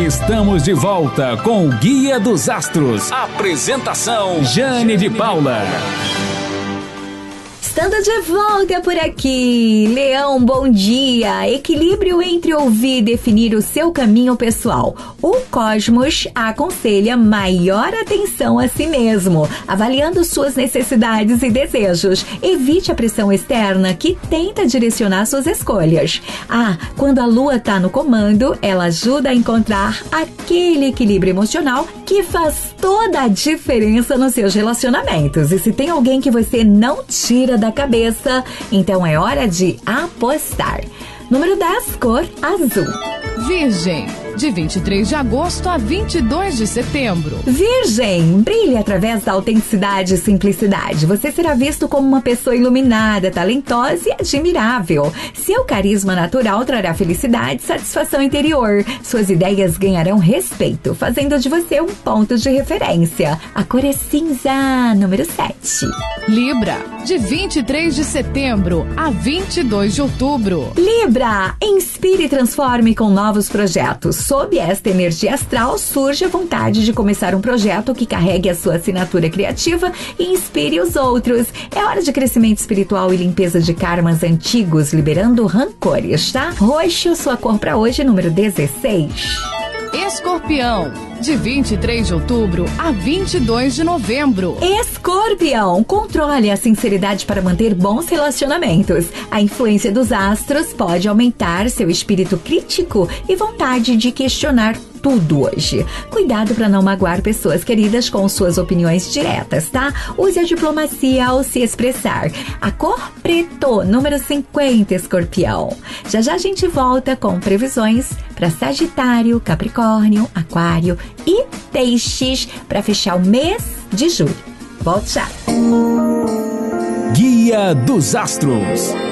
Estamos de volta com o Guia dos Astros. Apresentação: Jane de Paula. Estando de volta por aqui, Leão, bom dia. Equilíbrio entre ouvir e definir o seu caminho pessoal. O Cosmos aconselha maior atenção a si mesmo, avaliando suas necessidades e desejos. Evite a pressão externa que tenta direcionar suas escolhas. Quando a Lua está no comando, ela ajuda a encontrar aquele equilíbrio emocional que faz toda a diferença nos seus relacionamentos. E se tem alguém que você não tira da cabeça, então é hora de apostar. Número 10, cor azul. Virgem, de 23 de agosto a 22 de setembro. Virgem, brilhe através da autenticidade e simplicidade. Você será visto como uma pessoa iluminada, talentosa e admirável. Seu carisma natural trará felicidade e satisfação interior. Suas ideias ganharão respeito, fazendo de você um ponto de referência. A cor é cinza, número 7. Libra, de 23 de setembro a 22 de outubro. Libra, inspire e transforme com novos projetos. Sob esta energia astral, surge a vontade de começar um projeto que carregue a sua assinatura criativa e inspire os outros. É hora de crescimento espiritual e limpeza de karmas antigos, liberando rancores, tá? Roxo, sua cor para hoje, número 16. Escorpião, de 23 de outubro a 22 de novembro. Escorpião, controle a sinceridade para manter bons relacionamentos. A influência dos astros pode aumentar seu espírito crítico e vontade de questionar tudo hoje. Cuidado para não magoar pessoas queridas com suas opiniões diretas, tá? Use a diplomacia ao se expressar. A cor preto, número 50, Escorpião. Já já a gente volta com previsões para Sagitário, Capricórnio, Aquário e Peixes para fechar o mês de julho. Volte já. Guia dos Astros.